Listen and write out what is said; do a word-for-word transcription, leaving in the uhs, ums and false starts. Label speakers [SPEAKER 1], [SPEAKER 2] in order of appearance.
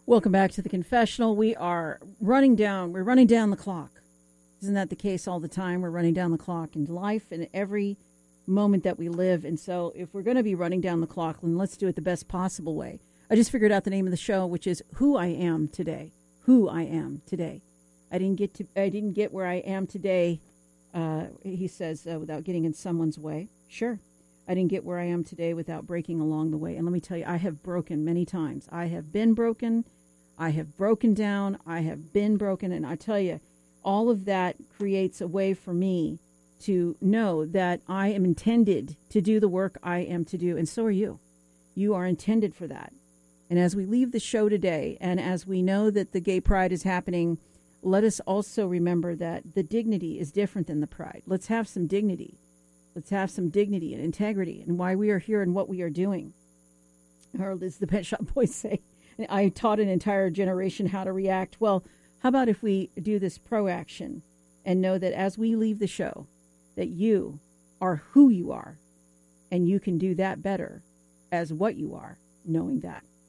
[SPEAKER 1] Welcome back to the confessional. We are running down, we're running down the clock. Isn't that the case all the time? We're running down the clock in life and every moment that we live. And so if we're going to be running down the clock, then let's do it the best possible way. I just figured out the name of the show, which is Who I Am Today. Who I Am Today. I didn't get to, I didn't get where I am today, uh, he says, uh, without getting in someone's way. Sure. I didn't get where I am today without breaking along the way. And let me tell you, I have broken many times. I have been broken. I have broken down. I have been broken. And I tell you, all of that creates a way for me to know that I am intended to do the work I am to do. And so are you. You are intended for that. And as we leave the show today, and as we know that the gay pride is happening, let us also remember that the dignity is different than the pride. Let's have some dignity. Let's have some dignity and integrity and why we are here and what we are doing. Or as the Pet Shop Boys say, I taught an entire generation how to react. Well, how about if we do this pro-action and know that as we leave the show, that you are who you are, and you can do that better as what you are, knowing that.